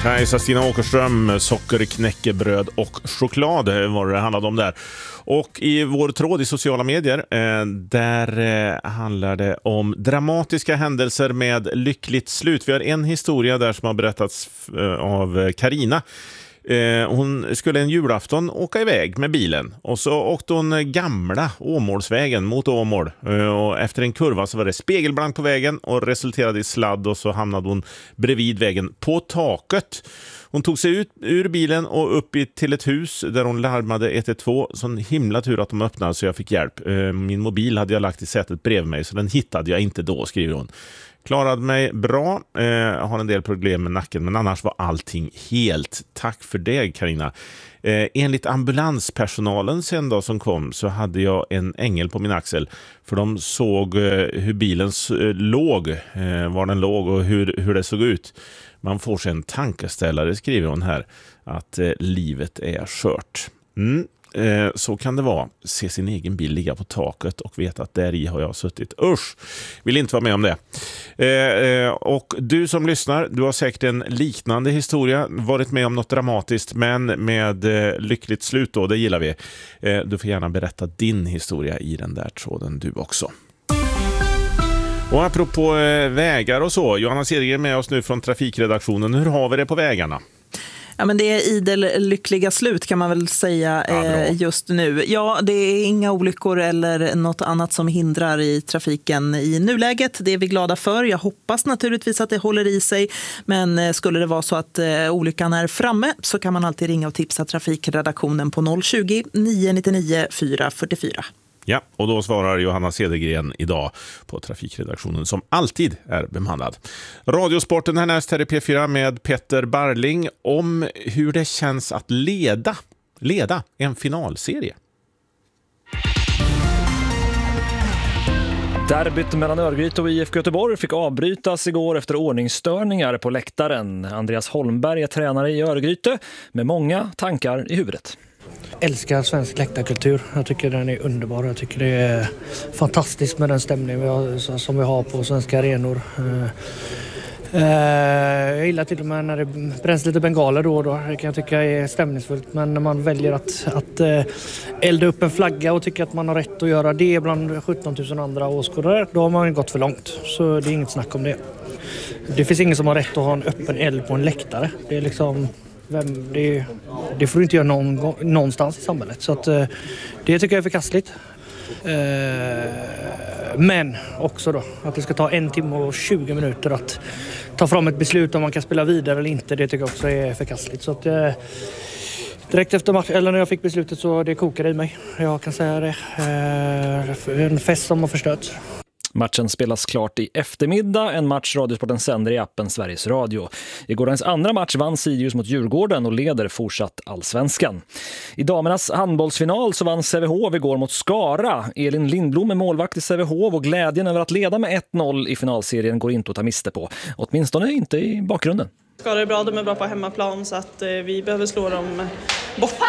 Kajsa Stina Åkerström, socker, knäckebröd och choklad var det handlade om där. Och i vår tråd i sociala medier, där handlar det om dramatiska händelser med lyckligt slut. Vi har en historia där som har berättats av Karina. Hon skulle en julafton åka iväg med bilen och så åkte hon gamla Åmålsvägen mot Åmål, och efter en kurva så var det spegelblankt på vägen och resulterade i sladd, och så hamnade hon bredvid vägen på taket. Hon tog sig ut ur bilen och upp till ett hus där hon larmade 112. Sån himla tur att de öppnade så jag fick hjälp. Min mobil hade jag lagt i sätet bredvid mig så den hittade jag inte då, skriver hon. Klarade mig bra, har en del problem med nacken, men annars var allting helt. Tack för det, Karina. Enligt ambulanspersonalen sen då som kom så hade jag en ängel på min axel, för de såg hur bilen låg, var den låg och hur det såg ut. Man får sig en tankeställare, skriver hon här, att livet är skört. Så kan det vara. Se sin egen bil ligga på taket och veta att där i har jag suttit. Usch, vill inte vara med om det. Och du som lyssnar, du har säkert en liknande historia, varit med om något dramatiskt men med lyckligt slut då, det gillar vi. Du får gärna berätta din historia i den där tråden du också. Och apropå vägar och så, Johanna Cedergren med oss nu från trafikredaktionen. Hur har vi det på vägarna? Ja, men det är idel lyckliga slut kan man väl säga just nu. Ja, det är inga olyckor eller något annat som hindrar i trafiken i nuläget. Det är vi glada för. Jag hoppas naturligtvis att det håller i sig. Men skulle det vara så att olyckan är framme så kan man alltid ringa och tipsa trafikredaktionen på 020-999 444. Ja, och då svarar Johanna Cedergren idag på trafikredaktionen som alltid är bemannad. Radiosporten härnäst här i P4 med Petter Barling om hur det känns att leda en finalserie. Derbyt mellan Örgryte och IFK Göteborg fick avbrytas igår efter ordningsstörningar på läktaren. Andreas Holmberg är tränare i Örgryte med många tankar i huvudet. Älskar svensk läktarkultur. Jag tycker den är underbar. Jag tycker det är fantastiskt med den stämning som vi har på svenska arenor. Jag gillar till och med när det bränns lite bengaler då och då. Det kan jag tycka är stämningsfullt. Men när man väljer att elda upp en flagga och tycker att man har rätt att göra det bland 17 000 andra åskådare, då har man gått för långt. Så det är inget snack om det. Det finns ingen som har rätt att ha en öppen eld på en läktare. Det är liksom... Det får du inte göra någonstans i samhället. Så att, det tycker jag är förkastligt. Men också då att det ska ta 1 timme och 20 minuter att ta fram ett beslut om man kan spela vidare eller inte. Det tycker jag också är förkastligt. Så att, direkt efter match, eller när jag fick beslutet så det kokade i mig. Jag kan säga det. En fest som har förstört. Matchen spelas klart i eftermiddag, en match Radiosporten sänder i appen Sveriges Radio. I gårdagens andra match vann Sirius mot Djurgården och leder fortsatt allsvenskan. I damernas handbollsfinal så vann Sävehof igår mot Skara. Elin Lindblom är målvakt i Sävehof och glädjen över att leda med 1-0 i finalserien går inte att ta miste på. Åtminstone inte i bakgrunden. Skara är bra, de är bra på hemmaplan så att vi behöver slå dem borta.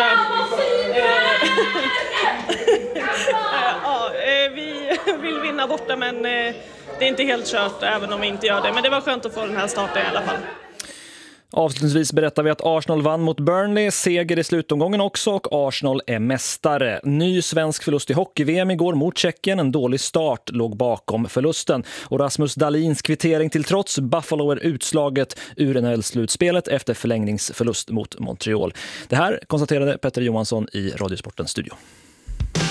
Vi vill vinna borta men det är inte helt kört även om vi inte gör det. Men det var skönt att få den här starten i alla fall. Avslutningsvis berättar vi att Arsenal vann mot Burnley, seger i slutomgången också och Arsenal är mästare. Ny svensk förlust i hockey-VM igår mot Tjeckien, en dålig start låg bakom förlusten. Och Rasmus Dahlins kvittering till trots, Buffalo är utslaget ur NHL-slutspelet efter förlängningsförlust mot Montreal. Det här konstaterade Petter Johansson i Radiosportens studio.